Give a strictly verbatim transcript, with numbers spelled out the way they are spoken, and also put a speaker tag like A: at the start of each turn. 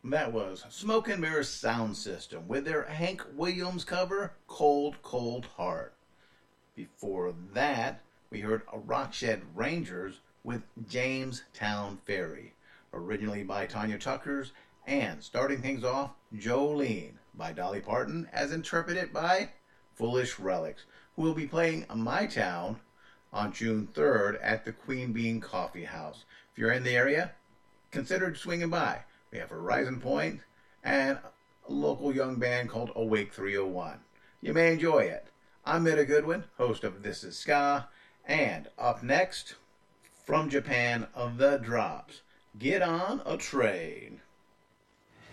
A: That was Smoke and Mirror Sound System with their Hank Williams cover, Cold, Cold Heart. Before that, we heard Rockshed Rangers with Jamestown Ferry, originally by Tanya Tuckers, and starting things off, Jolene by Dolly Parton, as interpreted by Foolish Relics, who will be playing My Town on June third at the Queen Bean Coffee House. If you're in the area, consider swinging by. We have Horizon Point and a local young band called Awake three oh one. You may enjoy it. I'm Mida Goodwin, host of This Is Ska, and up next, from Japan, The Drops. Get on a train.